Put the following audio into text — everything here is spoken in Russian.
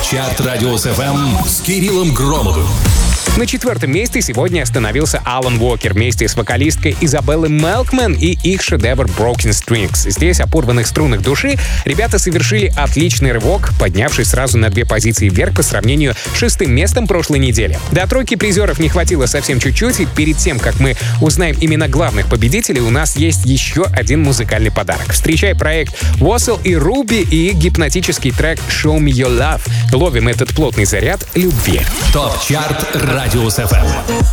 ТОП-чарт Радиус ФМ с Кириллом Громовым. На 4-м месте сегодня остановился Алан Уокер вместе с вокалисткой Изабеллой Мелкман и их шедевр Broken Strings. Здесь о порванных струнах души ребята совершили отличный рывок, поднявшись сразу на 2 позиции вверх по сравнению с 6-м местом прошлой недели. До тройки призеров не хватило совсем чуть-чуть, и перед тем, как мы узнаем имена главных победителей, у нас есть еще один музыкальный подарок. Встречай проект Wassel и Руби и гипнотический трек Show Me Your Love. Ловим этот плотный заряд любви. ТОП-чарт Радиус ФМ.